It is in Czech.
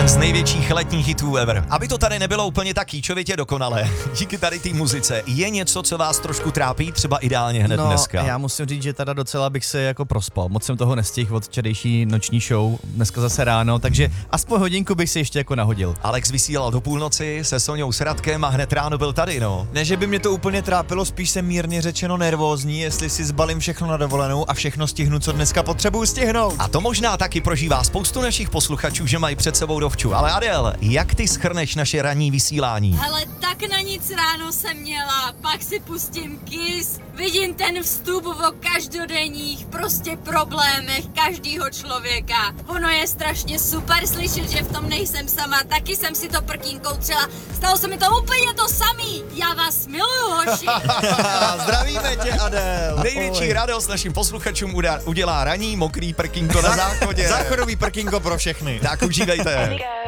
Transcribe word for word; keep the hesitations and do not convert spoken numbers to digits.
Jeden z největších letních hitů ever. Aby to tady nebylo úplně tak kýčovitě dokonalé, díky tady té muzice, je něco, co vás trošku trápí, třeba ideálně hned no, dneska? Já musím říct, že teda docela bych se jako prospal. Moc jsem toho nestihl od včerejší noční show, dneska zase ráno, takže aspoň hodinku bych si ještě jako nahodil. Alex vysílal do půlnoci se Soňou s Radkem a hned ráno byl tady, no. Ne, že by mě to úplně trápilo, spíš jsem mírně řečeno nervózní, jestli si zbalím všechno na dovolenou a všechno stihnu, co dneska potřebuju stihnout. A to možná taky prožívá spoustu našich posluchačů, že mají před sebou dovču. Ale Adel, jak ty schrneš naše ranní vysílání? Hele, tak na nic ráno jsem měla, pak si pustím Kiss, vidím ten vstup o každodenních prostě problémech každýho člověka. Ono je strašně super slyšet, že v tom nejsem sama, taky jsem si to prkínkou třeba, stalo se mi to úplně to samý. Já vás miluju, hoši. Zdravíme tě, Adel. Největší radost našim posluchačům udělá ranní mokrý prkínko na záchodě. Záchodový prkínko pro všechny. Tak užívejte.